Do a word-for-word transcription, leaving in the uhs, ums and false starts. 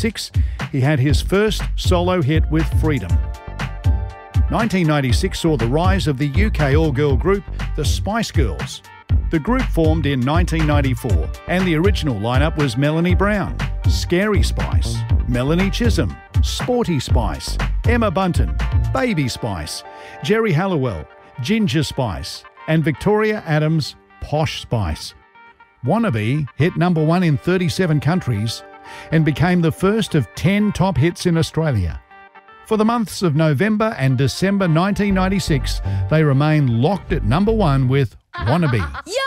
ninety-six, he had his first solo hit with Freedom. nineteen ninety-six saw the rise of the U K all-girl group, the Spice Girls. The group formed in nineteen ninety-four, and the original lineup was Melanie Brown, Scary Spice, Melanie Chisholm, Sporty Spice, Emma Bunton, Baby Spice, Jerry Halliwell, Ginger Spice, and Victoria Adams, Posh Spice. Wannabe hit number one in thirty-seven countries and became the first of ten top hits in Australia. For the months of November and December nineteen ninety-six, they remained locked at number one with Wannabe. Yeah!